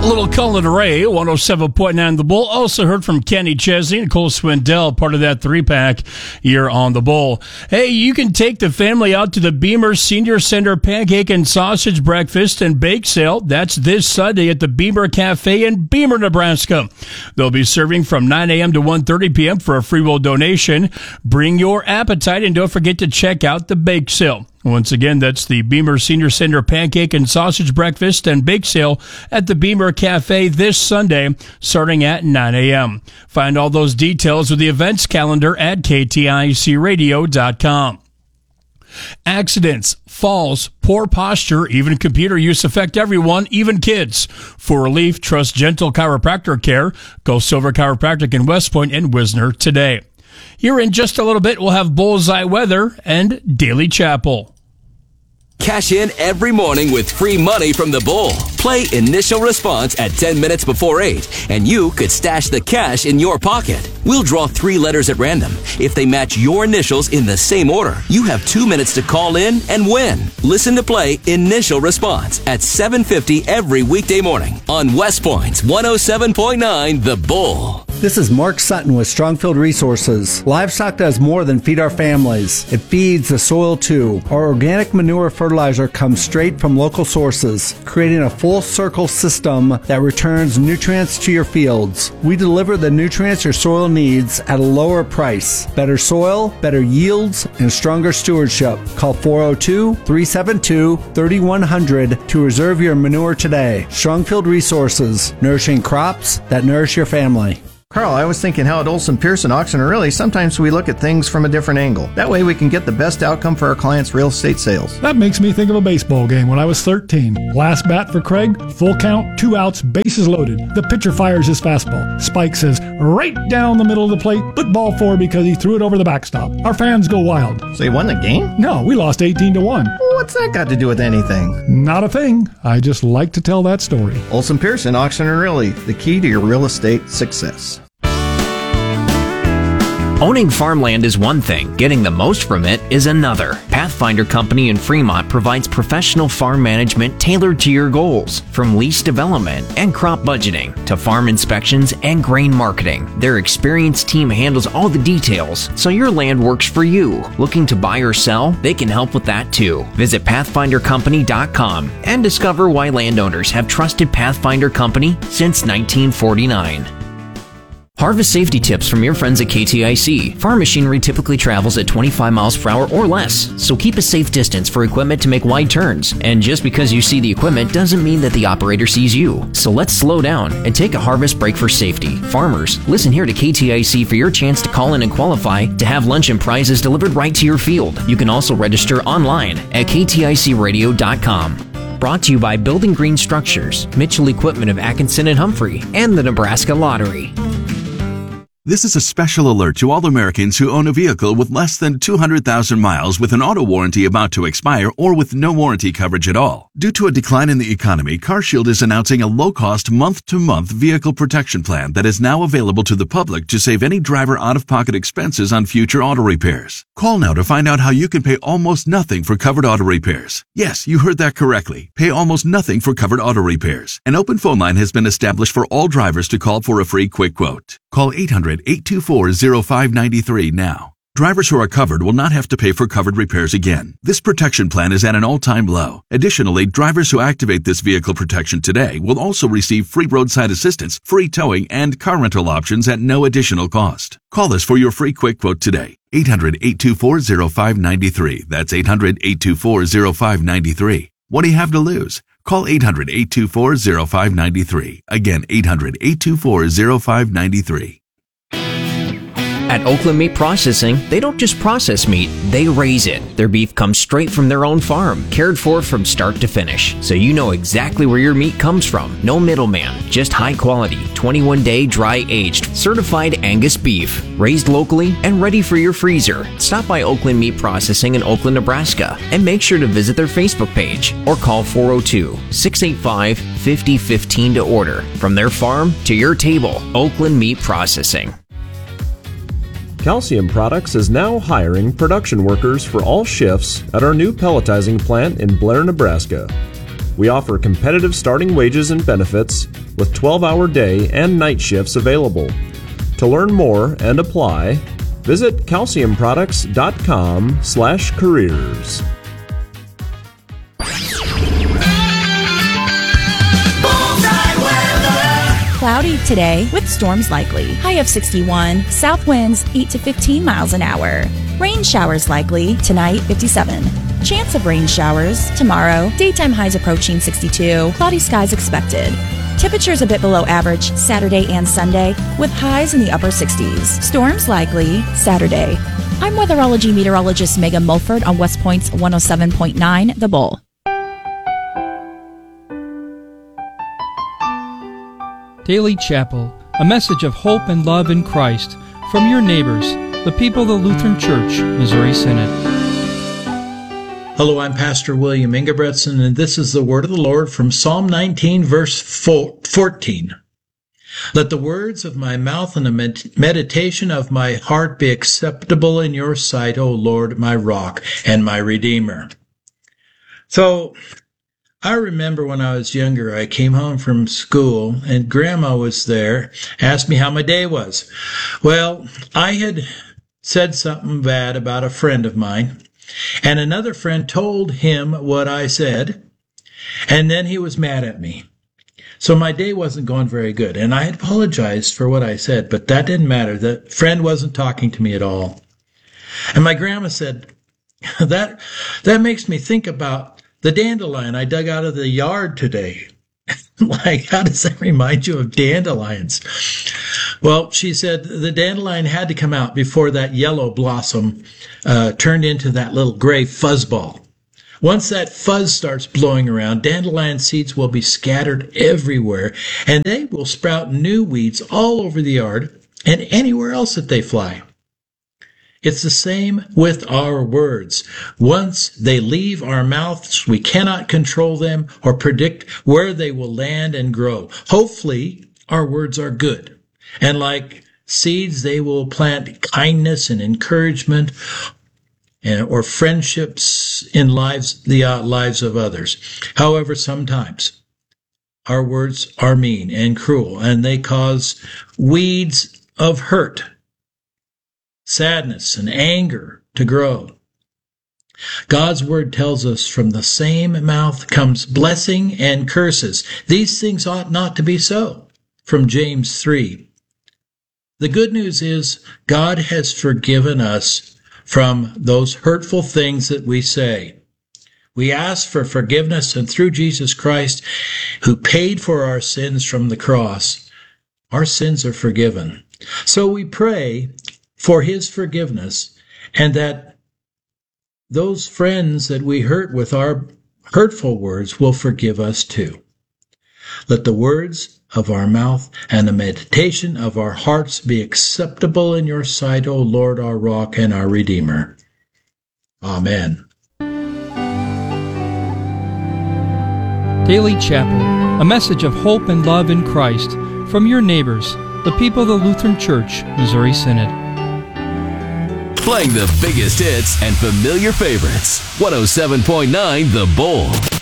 Little Colin Ray, 107.9 The Bull. Also heard from Kenny Chesney and Cole Swindell, part of that 3-pack here on The Bull. Hey, you can take the family out to the Beamer Senior Center Pancake and Sausage Breakfast and Bake Sale. That's this Sunday at the Beamer Cafe in Beamer, Nebraska. They'll be serving from 9 a.m. to 1:30 p.m. for a free will donation. Bring your appetite and don't forget to check out the Bake Sale. Once again, that's the Beamer Senior Center Pancake and Sausage Breakfast and Bake Sale at the Beamer Cafe this Sunday, starting at 9 a.m. Find all those details with the events calendar at kticradio.com. Accidents, falls, poor posture, even computer use affect everyone, even kids. For relief, trust Gentle Chiropractor Care. Go Silver Chiropractic in West Point and Wisner today. Here in just a little bit, we'll have Bullseye Weather and Daily Chapel. Cash in every morning with free money from the Bull. Play Initial Response at 10 minutes before 8, and you could stash the cash in your pocket. We'll draw 3 letters at random. If they match your initials in the same order, you have 2 minutes to call in and win. Listen to Play Initial Response at 7:50 every weekday morning on West Point's 107.9 The Bull. This is Mark Sutton with Strongfield Resources. Livestock does more than feed our families. It feeds the soil too. Our organic manure fertilizer comes straight from local sources, creating a full circle system that returns nutrients to your fields. We deliver the nutrients your soil needs at a lower price. Better soil, better yields, and stronger stewardship. Call 402-372-3100 to reserve your manure today. Strongfield Resources, nourishing crops that nourish your family. Carl, I was thinking how at Olson Pearson Auction and Really, sometimes we look at things from a different angle. That way we can get the best outcome for our clients' real estate sales. That makes me think of a baseball game when I was 13. Last bat for Craig, full count, 2 outs, bases loaded. The pitcher fires his fastball. Spike says, right down the middle of the plate, but ball 4 because he threw it over the backstop. Our fans go wild. So you won the game? No, we lost 18-1. What's that got to do with anything? Not a thing. I just like to tell that story. Olson Pearson Auction and Really, the key to your real estate success. Owning farmland is one thing, getting the most from it is another. Pathfinder Company in Fremont provides professional farm management tailored to your goals, from lease development and crop budgeting to farm inspections and grain marketing. Their experienced team handles all the details, so your land works for you. Looking to buy or sell? They can help with that too. Visit pathfindercompany.com and discover why landowners have trusted Pathfinder Company since 1949. Harvest safety tips from your friends at KTIC. Farm machinery typically travels at 25 miles per hour or less, so keep a safe distance for equipment to make wide turns. And just because you see the equipment doesn't mean that the operator sees you. So let's slow down and take a harvest break for safety. Farmers, listen here to KTIC for your chance to call in and qualify to have lunch and prizes delivered right to your field. You can also register online at kticradio.com. Brought to you by Building Green Structures, Mitchell Equipment of Atkinson and Humphrey, and the Nebraska Lottery. This is a special alert to all Americans who own a vehicle with less than 200,000 miles with an auto warranty about to expire or with no warranty coverage at all. Due to a decline in the economy, CarShield is announcing a low-cost month-to-month vehicle protection plan that is now available to the public to save any driver out-of-pocket expenses on future auto repairs. Call now to find out how you can pay almost nothing for covered auto repairs. Yes, you heard that correctly. Pay almost nothing for covered auto repairs. An open phone line has been established for all drivers to call for a free quick quote. Call 800-824-0593 now. Drivers who are covered will not have to pay for covered repairs again. This protection plan is at an all-time low. Additionally, drivers who activate this vehicle protection today will also receive free roadside assistance, free towing, and car rental options at no additional cost. Call us for your free quick quote today. 800-824-0593. That's 800-824-0593. What do you have to lose? Call 800-824-0593. Again, 800-824-0593. At Oakland Meat Processing, they don't just process meat, they raise it. Their beef comes straight from their own farm, cared for from start to finish. So you know exactly where your meat comes from. No middleman, just high quality, 21-day dry aged, certified Angus beef. Raised locally and ready for your freezer. Stop by Oakland Meat Processing in Oakland, Nebraska, and make sure to visit their Facebook page or call 402-685-5015 to order. From their farm to your table, Oakland Meat Processing. Calcium Products is now hiring production workers for all shifts at our new pelletizing plant in Blair, Nebraska. We offer competitive starting wages and benefits with 12-hour day and night shifts available. To learn more and apply, visit calciumproducts.com/careers. Cloudy today with storms likely. High of 61. South winds 8 to 15 miles an hour. Rain showers likely. Tonight 57. Chance of rain showers tomorrow. Daytime highs approaching 62. Cloudy skies expected. Temperatures a bit below average Saturday and Sunday with highs in the upper 60s. Storms likely Saturday. I'm weatherology meteorologist Megan Mulford on West Point's 107.9 The Bull. Daily Chapel, a message of hope and love in Christ from your neighbors, the people of the Lutheran Church, Missouri Synod. Hello, I'm Pastor William Ingebretson, and this is the word of the Lord from Psalm 19, verse 14. Let the words of my mouth and the meditation of my heart be acceptable in your sight, O Lord, my rock and my redeemer. So, I remember when I was younger, I came home from school and Grandma was there, asked me how my day was. Well, I had said something bad about a friend of mine, and another friend told him what I said, and then he was mad at me. So my day wasn't going very good, and I had apologized for what I said, but that didn't matter. The friend wasn't talking to me at all. And my grandma said, that makes me think about the dandelion I dug out of the yard today. Like, how does that remind you of dandelions? Well, she said the dandelion had to come out before that yellow blossom turned into that little gray fuzzball. Once that fuzz starts blowing around, dandelion seeds will be scattered everywhere, and they will sprout new weeds all over the yard and anywhere else that they fly. It's the same with our words. Once they leave our mouths, we cannot control them or predict where they will land and grow. Hopefully, our words are good. And like seeds, they will plant kindness and encouragement or friendships in the lives of others. However, sometimes our words are mean and cruel, and they cause weeds of hurt, sadness, and anger to grow. God's word tells us from the same mouth comes blessing and curses. These things ought not to be so. From James 3. The good news is God has forgiven us from those hurtful things that we say. We ask for forgiveness, and through Jesus Christ, who paid for our sins from the cross, our sins are forgiven. So we pray for his forgiveness, and that those friends that we hurt with our hurtful words will forgive us too. Let the words of our mouth and the meditation of our hearts be acceptable in your sight, O Lord, our rock and our redeemer. Amen. Daily Chapel, a message of hope and love in Christ from your neighbors, the people of the Lutheran Church, Missouri Synod. Playing the biggest hits and familiar favorites. 107.9 The Bull.